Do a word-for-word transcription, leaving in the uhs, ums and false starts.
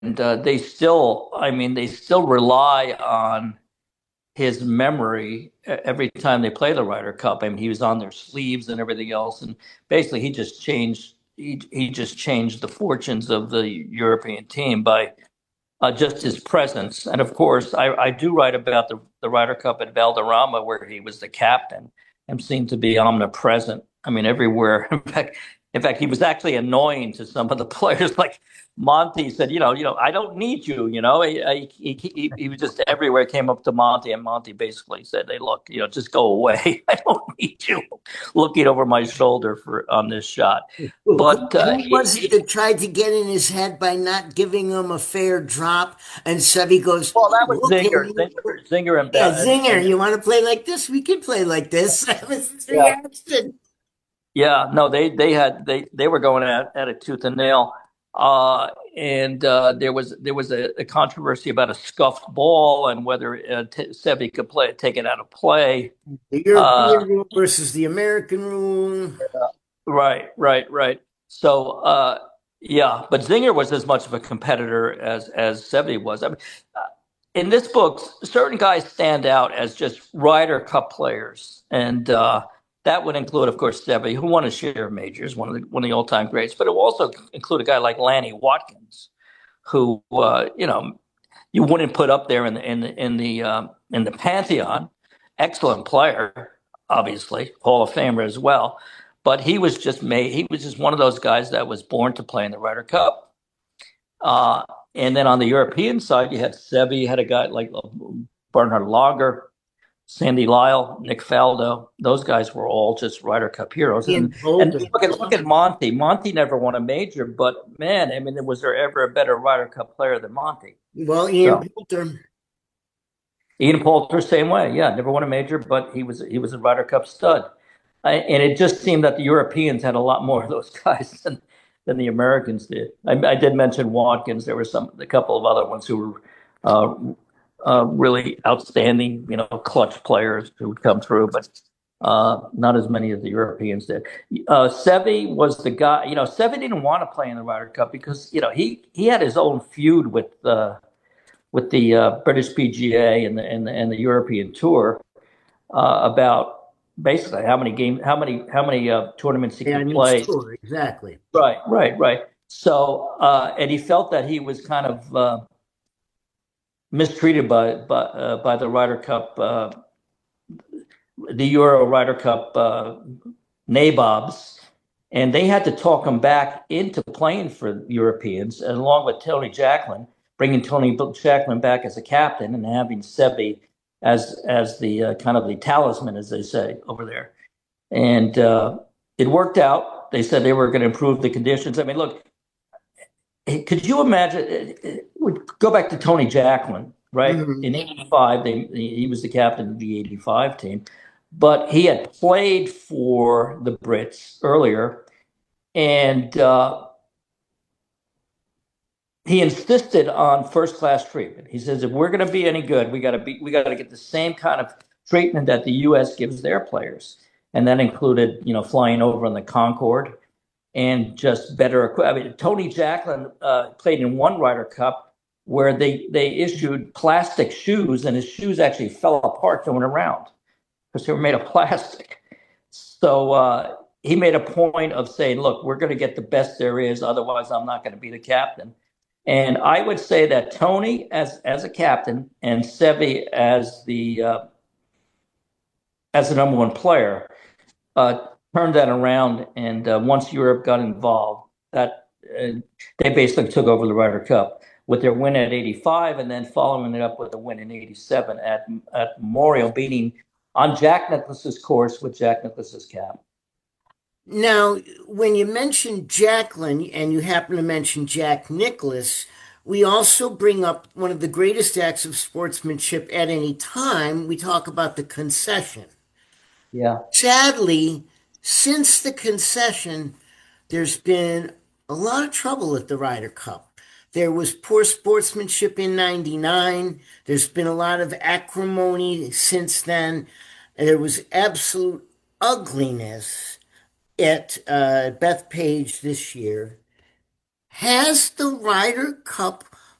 uh, they still, I mean, they still rely on his memory e- every time they play the Ryder Cup. I mean, he was on their sleeves and everything else, and basically he just changed. He, he just changed the fortunes of the European team by uh, just his presence. And of course, I, I do write about the, the Ryder Cup at Valderrama, where he was the captain and seemed to be omnipresent. I mean, everywhere. In fact, in fact, he was actually annoying to some of the players. Like Monty said, you know, you know, I don't need you. You know, he he, he, he was just everywhere. Came up to Monty, and Monty basically said, "Hey, look, you know, just go away. I don't need you looking over my shoulder for on this shot." Who, But uh, who was it that tried to get in his head by not giving him a fair drop? And Sevy goes, well, that was look, Zinger, Zinger, Zinger, and, yeah, and, Zinger, and you want to play like this? We can play like this. That was his yeah, reaction. yeah, no, they they had they they were going at, at it tooth and nail, uh, and uh, there was there was a, a controversy about a scuffed ball and whether uh, T- Sebi could play take it out of play. The Uh, European rule versus the American rule. right, right, right. So uh, yeah, but Zinger was as much of a competitor as as Sebi was. I mean, uh, in this book, certain guys stand out as just Ryder Cup players, and uh, that would include, of course, Sebi, who won a share of majors, one of the one of the all time greats. But it will also include a guy like Lanny Watkins, who uh, you know you wouldn't put up there in the in the in the um, in the pantheon. Excellent player, obviously, Hall of Famer as well. But he was just made. He was just one of those guys that was born to play in the Ryder Cup. Uh, and then on the European side, you had Sebi, you had a guy like Bernhard Lager, Sandy Lyle, Nick Faldo. Those guys were all just Ryder Cup heroes. And Ian and Poulter. look at look at Monty. Monty never won a major, but man, I mean, was there ever a better Ryder Cup player than Monty? Well, Ian So Poulter. Ian Poulter, same way. Yeah, never won a major, but he was he was a Ryder Cup stud. I, and it just seemed that the Europeans had a lot more of those guys than than the Americans did. I, I did mention Watkins. There were some a couple of other ones who were uh, uh, really outstanding, you know, clutch players who would come through, but uh, not as many as the Europeans did. Uh, Seve was the guy. You know, Seve didn't want to play in the Ryder Cup because you know he he had his own feud with. Uh, with the uh, British P G A and the and the, and the European Tour uh, about basically how many games, how many how many uh, tournaments he Yeah, could on each play. tour, exactly. Right, right, right. So uh, and he felt that he was kind of uh, mistreated by by uh, by the Ryder Cup, uh, the Euro Ryder Cup uh, nabobs, and they had to talk him back into playing for Europeans, and along with Tony Jacklin, bringing Tony Jacklin back as a captain and having Sebi as as the uh, kind of the talisman, as they say over there. And uh, it worked out. They said they were going to improve the conditions. I mean, look, could you imagine? Go back to Tony Jacklin, right? Mhm. In 'eighty-five, they, he was the captain of the 'eighty-five team, but he had played for the Brits earlier, and uh, he insisted on first class treatment. He says, if we're going to be any good, we got to be, we got to get the same kind of treatment that the U S gives their players, and that included, you know, flying over on the Concorde and just better. I mean, Tony Jacklin uh, played in one Ryder Cup where they they issued plastic shoes, and his shoes actually fell apart going around because they were made of plastic. So uh, he made a point of saying, "Look, we're going to get the best there is. Otherwise, I'm not going to be the captain." And I would say that Tony, as as a captain, and Sevi as the uh, as the number one player, uh, turned that around. And uh, once Europe got involved, that uh, they basically took over the Ryder Cup with their win at 'eighty-five, and then following it up with a win in 'eighty-seven at at Memorial, beating on Jack Nicklaus's course with Jack Nicklaus's cap. Now, when you mention Jacqueline and you happen to mention Jack Nicklaus, we also bring up one of the greatest acts of sportsmanship at any time. We talk about the concession. Yeah. Sadly, since the concession, there's been a lot of trouble at the Ryder Cup. There was poor sportsmanship in 'ninety-nine. There's been a lot of acrimony since then. There was absolute ugliness at uh, Bethpage this year. Has the Ryder Cup